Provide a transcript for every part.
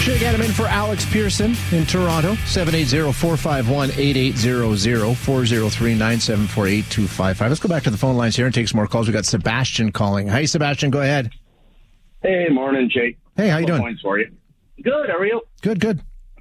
Shea Gadamin for Alex Pearson in Toronto. 780-451-8800, 403-974-8255. Let's go back to the phone lines here and take some more calls. We got Sebastian calling. Hi, Sebastian. Go ahead. Hey, morning, Jake. Hey, how you doing? Points for you. Good. How are you? Good.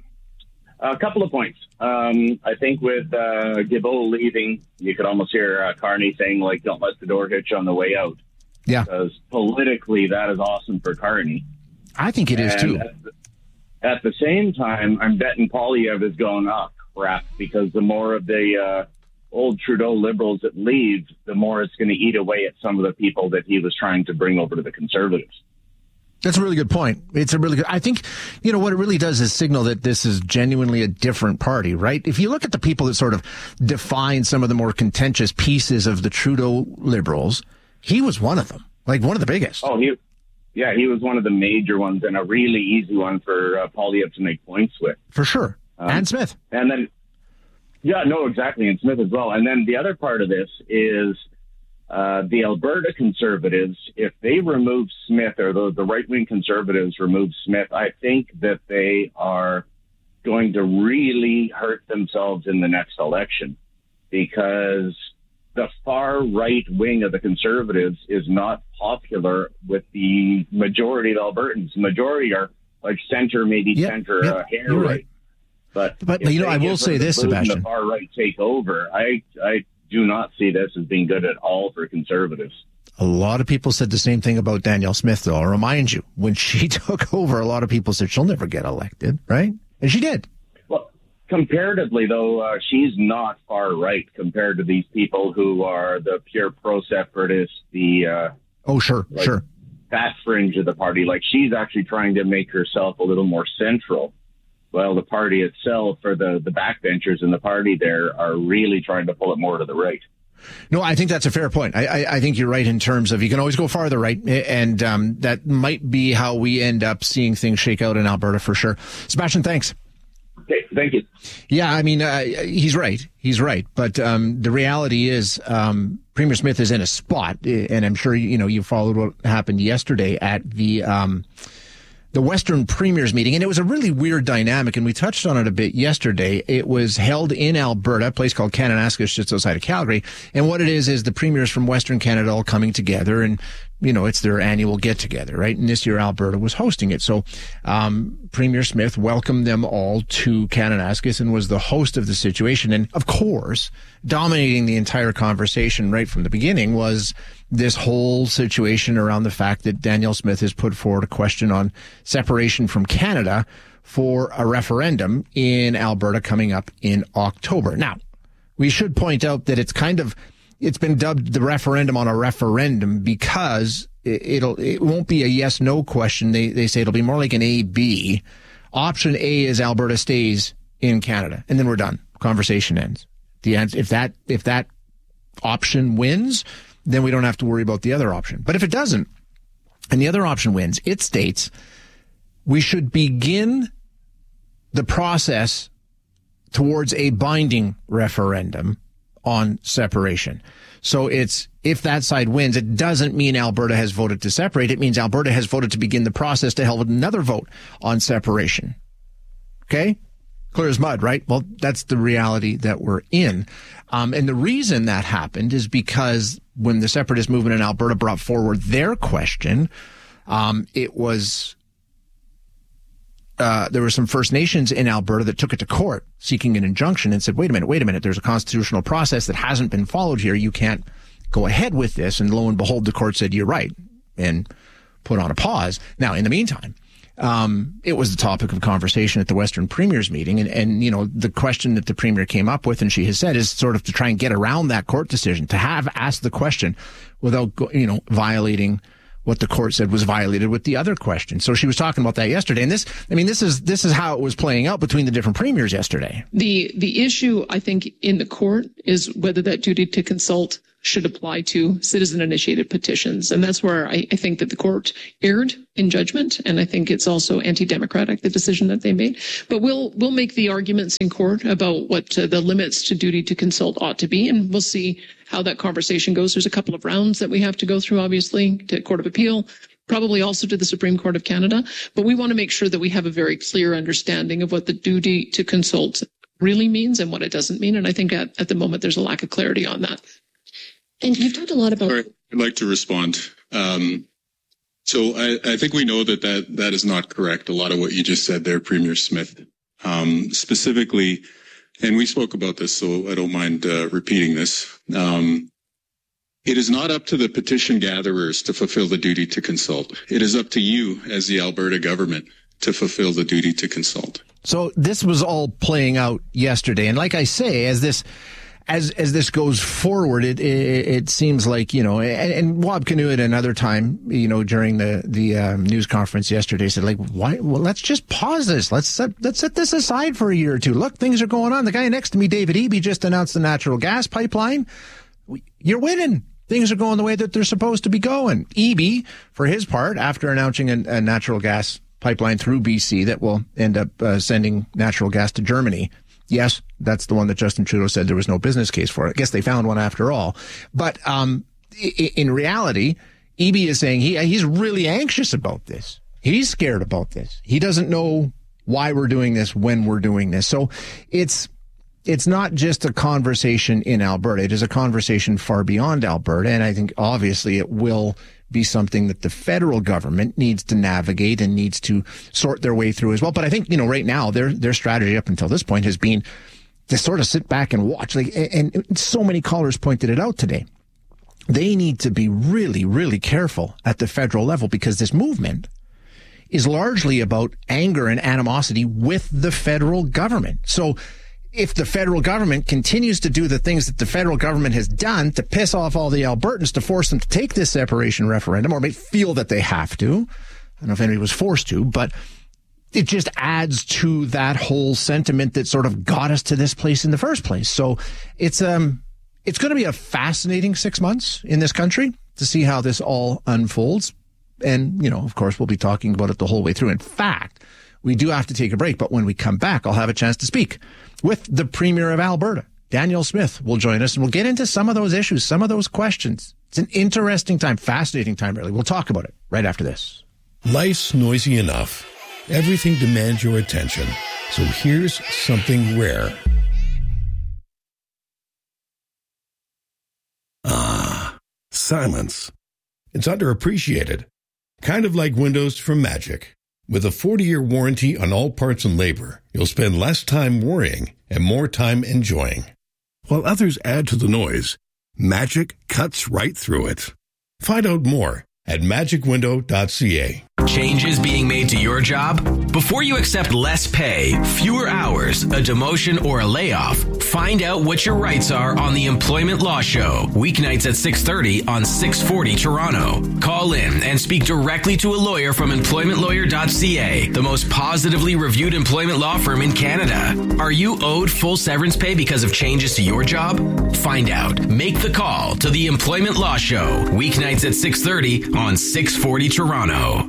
A couple of points. I think with Guilbeault leaving, you could almost hear Carney saying, like, don't let the door hit you on the way out. Yeah. Because politically, that is awesome for Carney. I think it is, too. At the same time, I'm betting Poilievre is going, crap, because the more of the old Trudeau Liberals that leave, the more it's going to eat away at some of the people that he was trying to bring over to the Conservatives. That's a really good point. It's a really good. I think, what it really does is signal that this is genuinely a different party, right? If you look at the people that sort of define some of the more contentious pieces of the Trudeau Liberals, he was one of them, like one of the biggest. Oh, he was one of the major ones and a really easy one for Poilievre to make points with. For sure. And Smith. And then, exactly, and Smith as well. And then the other part of this is the Alberta Conservatives, if they remove Smith, or the right-wing Conservatives remove Smith, I think that they are going to really hurt themselves in the next election, because the far right wing of the Conservatives is not popular with the majority of Albertans. The majority are like center, hair right. But I will say this, Sebastian. The far right take over. I do not see this as being good at all for Conservatives. A lot of people said the same thing about Danielle Smith, though. I'll remind you, when she took over, a lot of people said she'll never get elected, right? And she did. Well, comparatively, though, she's not far right compared to these people who are the pure pro-separatists, sure. that fringe of the party. Like, she's actually trying to make herself a little more central. Well, the party itself, or the backbenchers in the party there, are really trying to pull it more to the right. No, I think that's a fair point. I think you're right in terms of you can always go farther right, and that might be how we end up seeing things shake out in Alberta for sure. Sebastian, thanks. Okay, thank you. Yeah, I mean, he's right. But the reality is Premier Smith is in a spot, and I'm sure you followed what happened yesterday at the Western Premiers meeting, and it was a really weird dynamic, and we touched on it a bit yesterday. It was held in Alberta, a place called Kananaskis, just outside of Calgary, and what it is the premiers from Western Canada all coming together, and it's their annual get-together, right? And this year Alberta was hosting it. So Premier Smith welcomed them all to Kananaskis and was the host of the situation. And, of course, dominating the entire conversation right from the beginning was this whole situation around the fact that Danielle Smith has put forward a question on separation from Canada for a referendum in Alberta coming up in October. Now, we should point out that it's been dubbed the referendum on a referendum because it won't be a yes/no question. They say it'll be more like an A/B. Option A is Alberta stays in Canada, and then we're done. Conversation ends. The answer, if that option wins, then we don't have to worry about the other option. But if it doesn't, and the other option wins, it states we should begin the process towards a binding referendum on separation. So if that side wins, it doesn't mean Alberta has voted to separate. It means Alberta has voted to begin the process to hold another vote on separation. Okay? Clear as mud, right? Well, that's the reality that we're in. And the reason that happened is because when the separatist movement in Alberta brought forward their question, it was there were some First Nations in Alberta that took it to court seeking an injunction and said, wait a minute, there's a constitutional process that hasn't been followed here. You can't go ahead with this. And lo and behold, the court said, you're right, and put on a pause. Now, in the meantime, it was the topic of conversation at the Western Premiers meeting. And the question that the Premier came up with, and she has said, is sort of to try and get around that court decision, to have asked the question without, violating what the court said was violated with the other question. So she was talking about that yesterday. And this is how it was playing out between the different premiers yesterday. The issue, I think, in the court is whether that duty to consult should apply to citizen-initiated petitions. And that's where I think that the court erred in judgment. And I think it's also anti-democratic, the decision that they made. But we'll make the arguments in court about what the limits to duty to consult ought to be. And we'll see how that conversation goes. There's a couple of rounds that we have to go through, obviously, to Court of Appeal. probably also to the Supreme Court of Canada. But we want to make sure that we have a very clear understanding of what the duty to consult really means and what it doesn't mean. And I think at the moment, there's a lack of clarity on that. And you've talked a lot about... I'd like to respond. So I think we know that is not correct. A lot of what you just said there, Premier Smith, specifically, and we spoke about this, so I don't mind repeating this. It is not up to the petition gatherers to fulfill the duty to consult. It is up to you as the Alberta government to fulfill the duty to consult. So this was all playing out yesterday. And like I say, as this goes forward, it seems like, and Wab Kinuit another time, during the news conference yesterday said, like, why? Well, let's just pause this. Let's set this aside for a year or two. Look, things are going on. The guy next to me, David Eby, just announced the natural gas pipeline. You're winning. Things are going the way that they're supposed to be going. Eby, for his part, after announcing a natural gas pipeline through BC that will end up sending natural gas to Germany. Yes, that's the one that Justin Trudeau said there was no business case for. I guess they found one after all. But in reality, Eby is saying he's really anxious about this. He's scared about this. He doesn't know why we're doing this, when we're doing this. So it's not just a conversation in Alberta. It is a conversation far beyond Alberta. And I think obviously it will be something that the federal government needs to navigate and needs to sort their way through as well. But I think, right now their strategy up until this point has been to sort of sit back and watch. And so many callers pointed it out today. They need to be really, really careful at the federal level because this movement is largely about anger and animosity with the federal government. So if the federal government continues to do the things that the federal government has done to piss off all the Albertans to force them to take this separation referendum or may feel that they have to, I don't know if anybody was forced to, but it just adds to that whole sentiment that sort of got us to this place in the first place. So it's going to be a fascinating 6 months in this country to see how this all unfolds. And, of course, we'll be talking about it the whole way through. In fact, we do have to take a break, but when we come back, I'll have a chance to speak with the Premier of Alberta. Danielle Smith will join us, and we'll get into some of those issues, some of those questions. It's an interesting time, fascinating time, really. We'll talk about it right after this. Life's noisy enough. Everything demands your attention. So here's something rare. Silence. It's underappreciated. Kind of like windows from Magic. With a 40-year warranty on all parts and labor, you'll spend less time worrying and more time enjoying. While others add to the noise, Magic cuts right through it. Find out more at magicwindow.ca. Changes being made to your job? Before you accept less pay, fewer hours, a demotion, or a layoff, find out what your rights are on the Employment Law Show, weeknights at 6:30 on 640 Toronto. Call in and speak directly to a lawyer from employmentlawyer.ca, the most positively reviewed employment law firm in Canada. Are you owed full severance pay because of changes to your job? Find out. Make the call to the Employment Law Show, weeknights at 6:30 on 640 Toronto.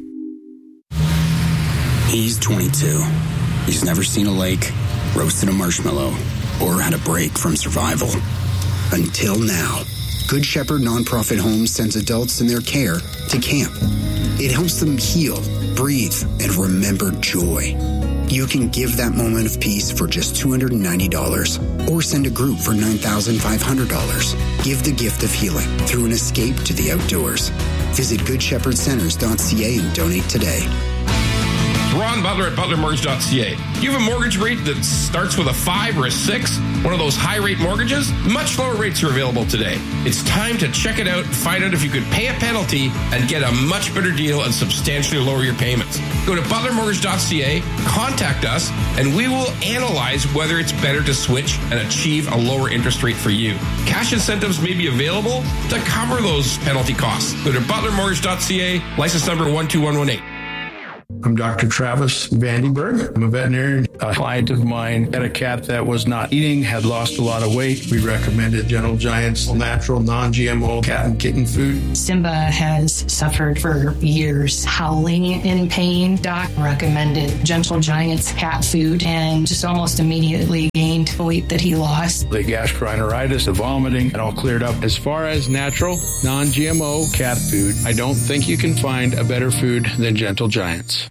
He's 22. He's never seen a lake, roasted a marshmallow, or had a break from survival. Until now. Good Shepherd Nonprofit Homes sends adults in their care to camp. It helps them heal, breathe, and remember joy. You can give that moment of peace for just $290 or send a group for $9,500. Give the gift of healing through an escape to the outdoors. Visit GoodShepherdCenters.ca and donate today. Ron Butler at ButlerMortgage.ca. You have a mortgage rate that starts with a 5 or a 6, one of those high-rate mortgages? Much lower rates are available today. It's time to check it out and find out if you could pay a penalty and get a much better deal and substantially lower your payments. Go to ButlerMortgage.ca, contact us, and we will analyze whether it's better to switch and achieve a lower interest rate for you. Cash incentives may be available to cover those penalty costs. Go to ButlerMortgage.ca, license number 12118. I'm Dr. Travis Vandenberg. I'm a veterinarian. A client of mine had a cat that was not eating, had lost a lot of weight. We recommended Gentle Giant's natural, non-GMO cat and kitten food. Simba has suffered for years, howling in pain. Doc recommended Gentle Giant's cat food and just almost immediately gained the weight that he lost. The gastroenteritis, the vomiting, it all cleared up. As far as natural, non-GMO cat food, I don't think you can find a better food than Gentle Giant's.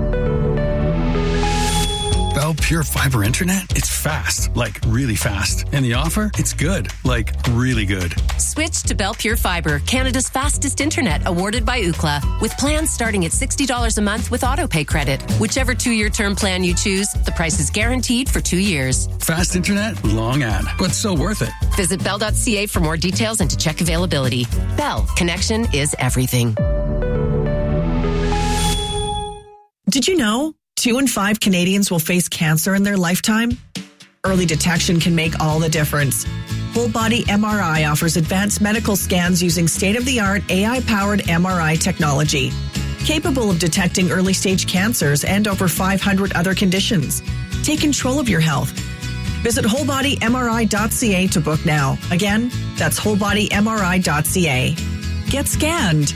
Bell Pure Fiber Internet? It's fast, like really fast. And the offer? It's good, like really good. Switch to Bell Pure Fiber, Canada's fastest internet, awarded by Ookla, with plans starting at $60 a month with autopay credit. Whichever 2-year term plan you choose, the price is guaranteed for 2 years. Fast internet, long ad, but so worth it. Visit bell.ca for more details and to check availability. Bell, connection is everything. Did you know 2 in 5 Canadians will face cancer in their lifetime? Early detection can make all the difference. Whole Body MRI offers advanced medical scans using state-of-the-art AI-powered MRI technology, capable of detecting early-stage cancers and over 500 other conditions. Take control of your health. Visit wholebodymri.ca to book now. Again, that's wholebodymri.ca. Get scanned.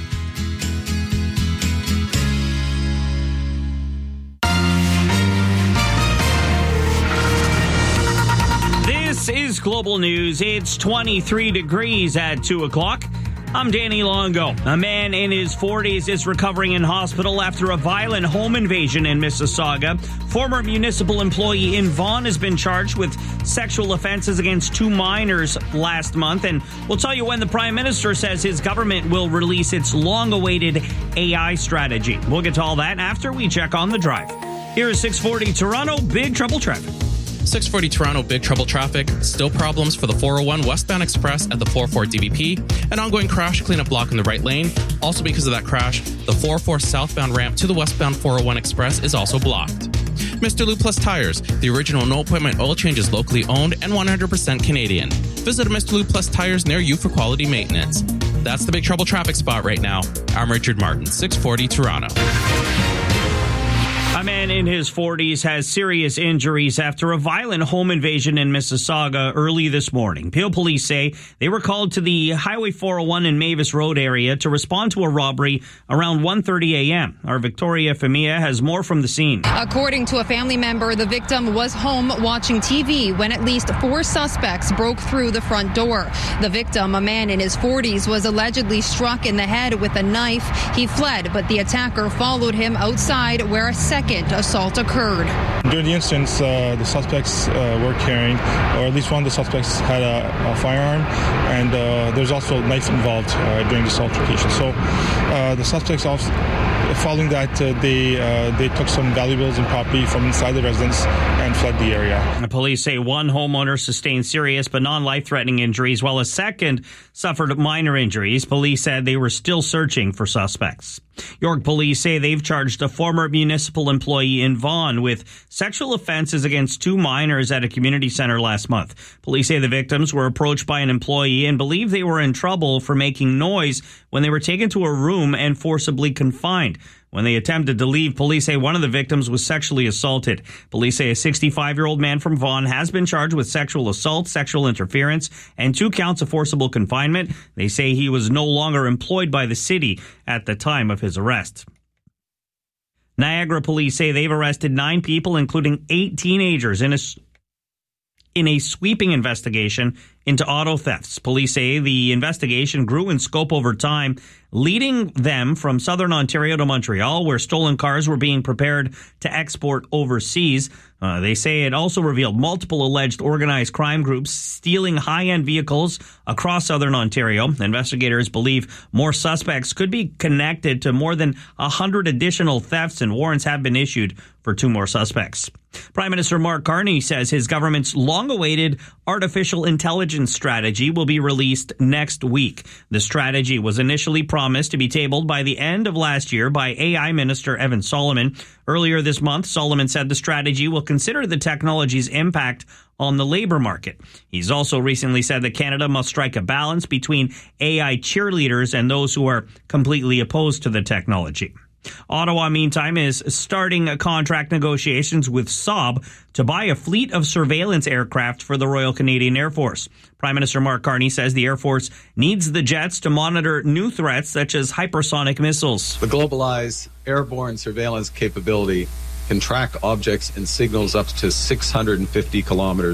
This is Global News. It's 23 degrees at 2 o'clock. I'm Danny Longo. A man in his 40s is recovering in hospital after a violent home invasion in Mississauga. Former municipal employee in Vaughan has been charged with sexual offenses against 2 minors last month. And we'll tell you when the Prime Minister says his government will release its long-awaited AI strategy. We'll get to all that after we check on the drive. Here is 640 Toronto, Big Trouble Traffic. 640 Toronto, big trouble traffic. Still problems for the 401 westbound express at the 404 DVP. An ongoing crash cleanup block in the right lane. Also because of that crash, the 404 southbound ramp to the westbound 401 express is also blocked. Mr. Lube Plus Tires, the original no-appointment oil change is locally owned and 100% Canadian. Visit a Mr. Lube Plus Tires near you for quality maintenance. That's the big trouble traffic spot right now. I'm Richard Martin, 640 Toronto. A man in his 40s has serious injuries after a violent home invasion in Mississauga early this morning. Peel police say they were called to the Highway 401 and Mavis Road area to respond to a robbery around 1:30 a.m. Our Victoria Femia has more from the scene. According to a family member, the victim was home watching TV when at least 4 suspects broke through the front door. The victim, a man in his 40s, was allegedly struck in the head with a knife. He fled, but the attacker followed him outside where a second assault occurred. During the instance, the suspects were carrying, or at least one of the suspects had a firearm, and there's also a knife involved during this altercation. So the suspects, following that, they took some valuables and property from inside the residence and fled the area. The police say one homeowner sustained serious but non-life-threatening injuries, while a second suffered minor injuries. Police said they were still searching for suspects. York police say they've charged a former municipal employee in Vaughan with sexual offenses against 2 minors at a community center last month. Police say the victims were approached by an employee and believe they were in trouble for making noise when they were taken to a room and forcibly confined. When they attempted to leave, police say one of the victims was sexually assaulted. Police say a 65-year-old man from Vaughan has been charged with sexual assault, sexual interference, and 2 counts of forcible confinement. They say he was no longer employed by the city at the time of his arrest. Niagara police say they've arrested 9 people, including 8 teenagers, in a sweeping investigation into auto thefts. Police say the investigation grew in scope over time, leading them from southern Ontario to Montreal, where stolen cars were being prepared to export overseas. They say it also revealed multiple alleged organized crime groups stealing high-end vehicles across southern Ontario. Investigators believe more suspects could be connected to more than 100 additional thefts, and warrants have been issued for 2 more suspects. Prime Minister Mark Carney says his government's long-awaited artificial intelligence strategy will be released next week. The strategy was initially promised to be tabled by the end of last year by AI Minister Evan Solomon. Earlier this month, Solomon said the strategy will consider the technology's impact on the labor market. He's also recently said that Canada must strike a balance between AI cheerleaders and those who are completely opposed to the technology. Ottawa, meantime, is starting contract negotiations with Saab to buy a fleet of surveillance aircraft for the Royal Canadian Air Force. Prime Minister Mark Carney says the Air Force needs the jets to monitor new threats such as hypersonic missiles. The Globalize airborne surveillance capability can track objects and signals up to 650 kilometers